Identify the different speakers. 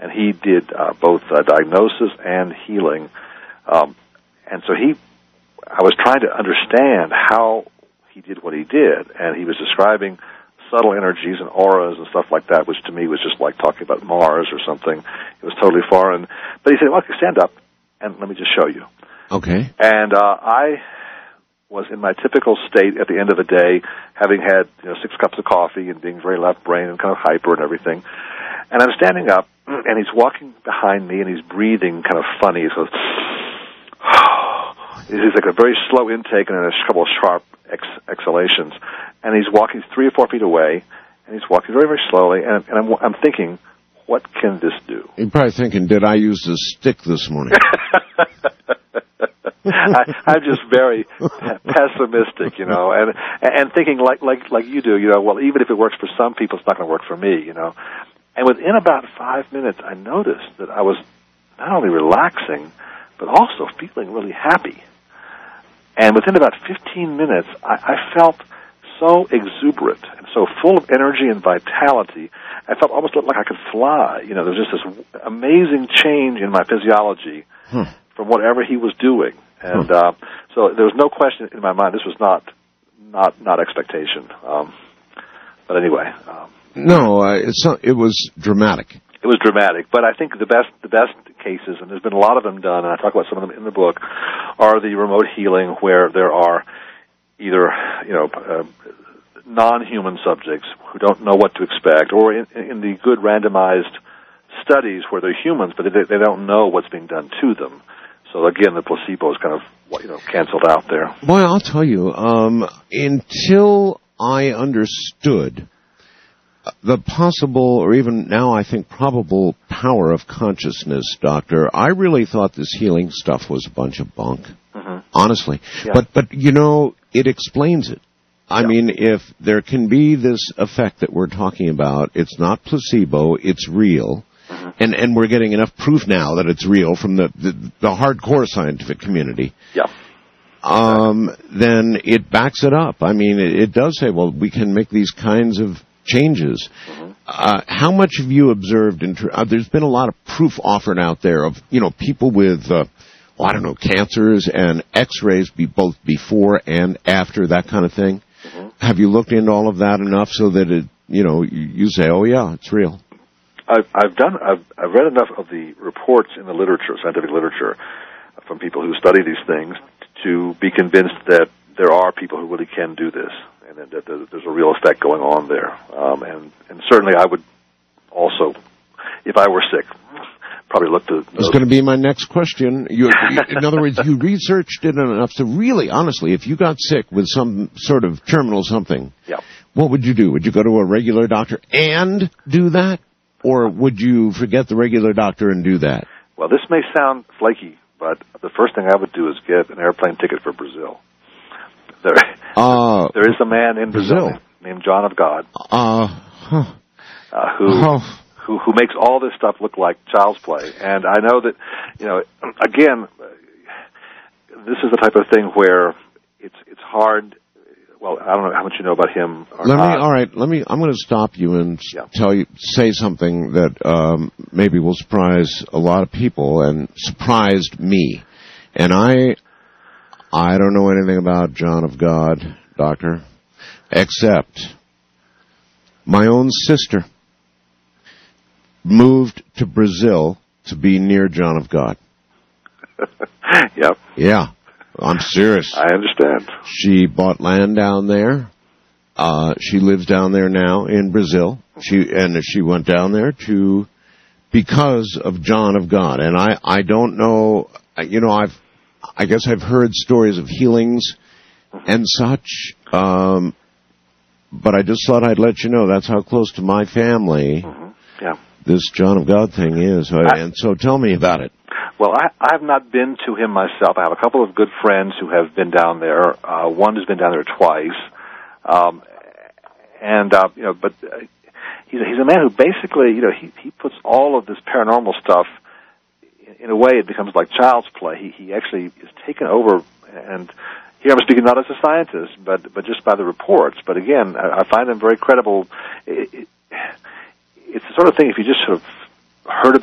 Speaker 1: and he did both diagnosis and healing. And so I was trying to understand how he did what he did, and he was describing subtle energies and auras and stuff like that, which to me was just like talking about Mars or something. It was totally foreign. But he said, well, stand up, and let me just show you.
Speaker 2: Okay.
Speaker 1: And I was in my typical state at the end of the day, having had 6 cups of coffee and being very left-brained and kind of hyper and everything. And I'm standing up, and he's walking behind me, and he's breathing kind of funny. He goes, it's like a very slow intake and then a couple of sharp exhalations. And he's walking 3 or 4 feet away, and he's walking very, very slowly. And I'm thinking, what can this do?
Speaker 2: You're probably thinking, did I use the stick this morning?
Speaker 1: I'm just very pessimistic, and thinking like you do, well, even if it works for some people, it's not going to work for me, And within about 5 minutes, I noticed that I was not only relaxing, but also feeling really happy. And within about 15 minutes, I felt so exuberant and so full of energy and vitality. I felt almost like I could fly. There was just this amazing change in my physiology from whatever he was doing. And so there was no question in my mind. This was not expectation. But anyway.
Speaker 2: No, it was dramatic.
Speaker 1: It was dramatic, but I think the best cases, and there's been a lot of them done, and I talk about some of them in the book, are the remote healing where there are either non-human subjects who don't know what to expect, or in the good randomized studies where they're humans, but they don't know what's being done to them. So again, the placebo is kind of canceled out there.
Speaker 2: Boy, I'll tell you, until I understood the possible, or even now I think probable, power of consciousness, Doctor, I really thought this healing stuff was a bunch of bunk, honestly. Yeah. But it explains it. I mean, if there can be this effect that we're talking about, it's not placebo, it's real, and we're getting enough proof now that it's real from the hardcore scientific community.
Speaker 1: Yeah.
Speaker 2: Then it backs it up. I mean, it does say, well, we can make these kinds of changes. How much have you observed? There's been a lot of proof offered out there of people with cancers and X-rays both before and after, that kind of thing. Have you looked into all of that enough so that it you say, oh yeah, it's real?
Speaker 1: I've read enough of the reports in the literature, scientific literature, from people who study these things to be convinced that there are people who really can do this, and that there's a real effect going on there. And certainly I would also, if I were sick, probably look to...
Speaker 2: That's going to be my next question. In other words, you researched it enough to really, honestly, if you got sick with some sort of terminal something, what would you do? Would you go to a regular doctor and do that? Or would you forget the regular doctor and do that?
Speaker 1: Well, this may sound flaky, but the first thing I would do is get an airplane ticket for Brazil. There is a man in Brazil named John of God who makes all this stuff look like child's play. And I know that, again, this is the type of thing where it's hard. Well, I don't know how much you know about him. I'm going to stop you and say something that maybe will surprise a lot of people and surprised me. And I don't know anything about John of God, Doctor, except my own sister moved to Brazil to be near John of God. Yep.
Speaker 2: Yeah. I'm serious.
Speaker 1: I understand.
Speaker 2: She bought land down there. She lives down there now in Brazil. She went down there because of John of God. And I don't know, I guess I've heard stories of healings and such, but I just thought I'd let you know that's how close to my family this John of God thing is. And so tell me about it.
Speaker 1: Well, I've not been to him myself. I have a couple of good friends who have been down there. One has been down there twice, but he's a man who basically, he puts all of this paranormal stuff in a way. It becomes like child's play. He actually is taken over, and here I'm speaking not as a scientist, but just by the reports. But again, I find them very credible. It's the sort of thing if you just sort of heard